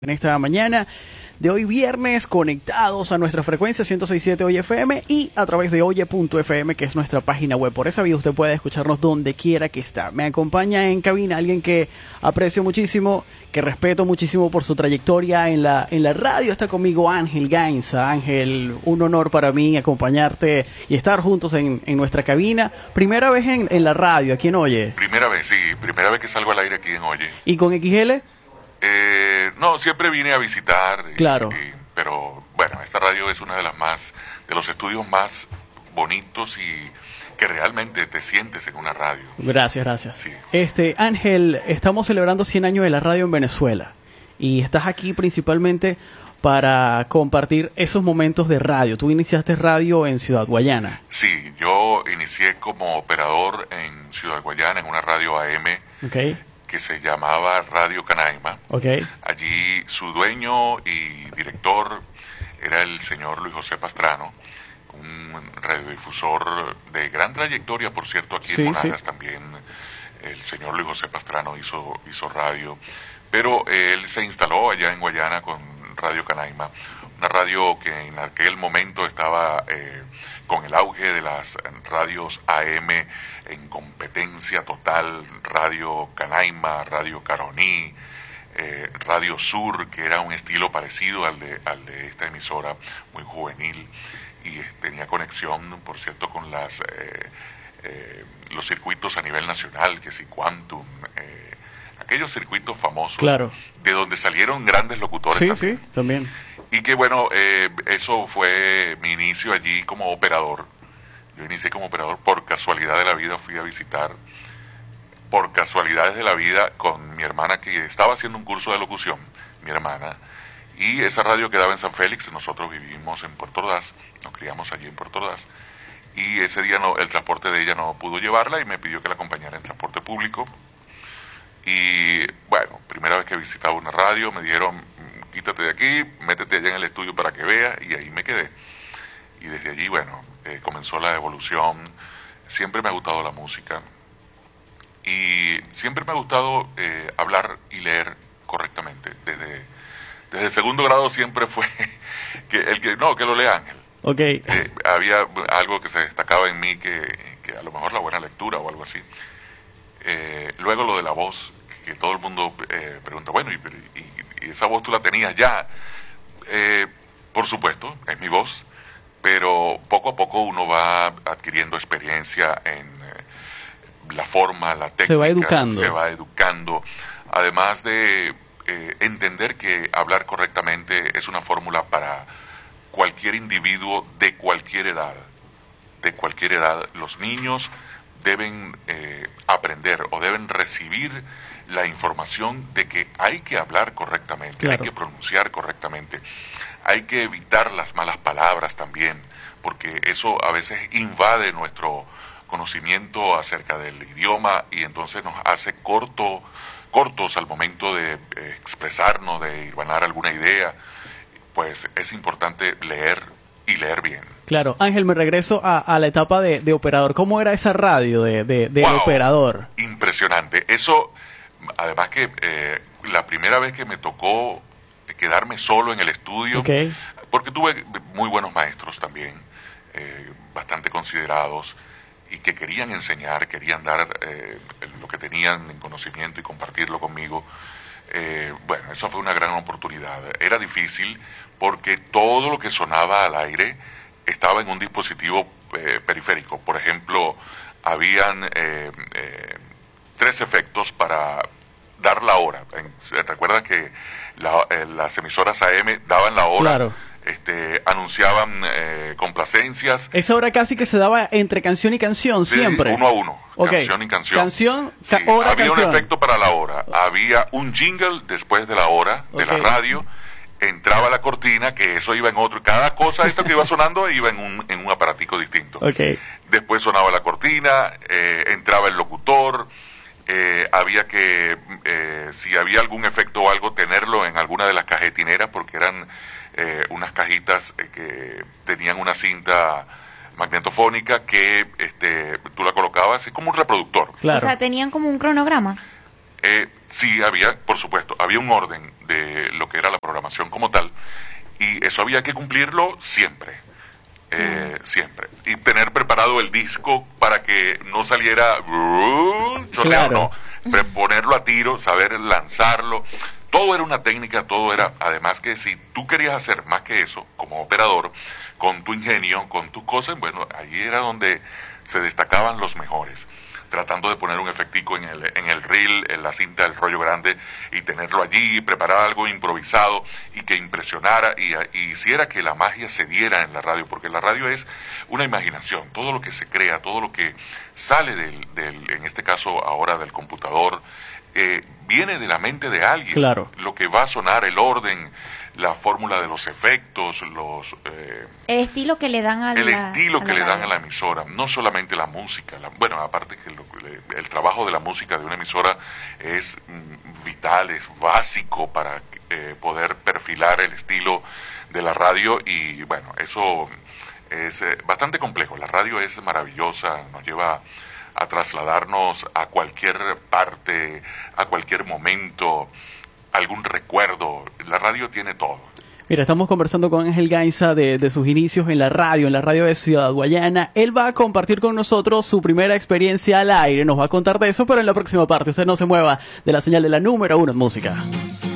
En esta mañana de hoy viernes, conectados a nuestra frecuencia 106.7 Oye FM y a través de Oye.fm, que es nuestra página web. Por esa vía usted puede escucharnos donde quiera que está. Me acompaña en cabina alguien que aprecio muchísimo, que respeto muchísimo por su trayectoria en la radio. Está conmigo Ángel Gainza. Ángel, un honor para mí acompañarte y estar juntos en nuestra cabina. Primera vez en la radio, aquí en Oye. Primera vez, sí. Primera vez que salgo al aire aquí en Oye. ¿Y con XL? No, siempre vine a visitar. Claro. Pero bueno, esta radio es una de los estudios más bonitos y que realmente te sientes en una radio. Gracias. Sí. Ángel, estamos celebrando 100 años de la radio en Venezuela y estás aquí principalmente para compartir esos momentos de radio. Tú iniciaste radio en Ciudad Guayana. Sí, yo inicié como operador en Ciudad Guayana, en una radio AM. Okay. Que se llamaba Radio Canaima. Okay. Allí su dueño y director era el señor Luis José Pastrano, un radiodifusor de gran trayectoria, por cierto, aquí en Monagas también. El señor Luis José Pastrano hizo radio, pero él se instaló allá en Guayana con Radio Canaima, una radio que en aquel momento estaba con el auge de las radios AM en competencia total, Radio Canaima, Radio Caroní, Radio Sur, que era un estilo parecido al de esta emisora, muy juvenil, y tenía conexión, por cierto, con los circuitos a nivel nacional, que si Quantum, aquellos circuitos famosos, claro, de donde salieron grandes locutores también. Sí, también. Y que bueno, eso fue mi inicio allí como operador. Yo inicié como operador, por casualidad de la vida fui a visitar, por casualidades de la vida, con mi hermana que estaba haciendo un curso de locución, mi hermana, y esa radio quedaba en San Félix, nosotros vivimos en Puerto Ordaz, nos criamos allí en Puerto Ordaz, y ese día el transporte de ella no pudo llevarla y me pidió que la acompañara en transporte público. Y bueno, primera vez que visitaba una radio, me dijeron, quítate de aquí, métete allá en el estudio para que veas, y ahí me quedé. Y desde allí, bueno, comenzó la evolución. Siempre me ha gustado la música y siempre me ha gustado hablar y leer correctamente. Desde el segundo grado siempre fue que lo lea Ángel. Okay. Había algo que se destacaba en mí, que a lo mejor la buena lectura o algo así. Luego lo de la voz, que todo el mundo pregunta, bueno, ¿y esa voz tú la tenías ya? Por supuesto, es mi voz, pero poco a poco uno va adquiriendo experiencia en la forma, la técnica. Se va educando. Además de entender que hablar correctamente es una fórmula para cualquier individuo de cualquier edad. De cualquier edad, los niños deben aprender o deben recibir la información de que hay que hablar correctamente, claro, hay que pronunciar correctamente, hay que evitar las malas palabras también, porque eso a veces invade nuestro conocimiento acerca del idioma y entonces nos hace cortos al momento de expresarnos, de irvanar alguna idea. Pues es importante leer y leer bien. Claro, Ángel, me regreso a la etapa de operador. ¿Cómo era esa radio de wow, operador? Impresionante. Eso, además que la primera vez que me tocó quedarme solo en el estudio, okay, porque tuve muy buenos maestros también, bastante considerados, y que querían enseñar, querían dar lo que tenían en conocimiento y compartirlo conmigo. Bueno, eso fue una gran oportunidad. Era difícil porque todo lo que sonaba al aire estaba en un dispositivo periférico. Por ejemplo, habían 3 efectos para dar la hora. Recuerda que las emisoras AM daban la hora. Claro. Anunciaban complacencias. Esa hora casi que se daba entre canción y canción, siempre. Uno a uno, okay, canción y canción. Sí, hora, había canción. Un efecto para la hora, había un jingle después de la hora, de la radio, entraba la cortina, que eso iba en otro, cada cosa esto que iba sonando iba en un aparatico distinto. Okay. Después sonaba la cortina, entraba el locutor, había que, si había algún efecto o algo, tenerlo en alguna de las cajetineras, porque eran unas cajitas que tenían una cinta magnetofónica que tú la colocabas, es como un reproductor. Claro. O sea, tenían como un cronograma. sí había, por supuesto, había un orden de lo que era la programación como tal, y eso había que cumplirlo siempre. Siempre. Y tener preparado el disco para que no saliera chorreado, Claro. no. Ponerlo a tiro, saber lanzarlo. Todo era una técnica, todo era, además que si tú querías hacer más que eso, como operador, con tu ingenio, con tus cosas, bueno, ahí era donde se destacaban los mejores, tratando de poner un efectico en el reel, en la cinta del rollo grande, y tenerlo allí, preparar algo improvisado y que impresionara y hiciera que la magia se diera en la radio, porque la radio es una imaginación, todo lo que se crea, todo lo que sale en este caso ahora del computador, viene de la mente de alguien. Claro. Lo que va a sonar, el orden, la fórmula de los efectos, El estilo que le dan a el la, estilo a que la le dan radio. a la emisora, no solamente la música, bueno, aparte que el trabajo de la música de una emisora es vital, es básico para poder perfilar el estilo de la radio, y bueno, eso es bastante complejo. La radio es maravillosa, nos lleva a trasladarnos a cualquier parte, a cualquier momento, algún recuerdo. La radio tiene todo. Mira, estamos conversando con Ángel Gainza de sus inicios en la radio de Ciudad Guayana. Él va a compartir con nosotros su primera experiencia al aire. Nos va a contar de eso, pero en la próxima parte. Usted no se mueva de la señal de la número 1 en música.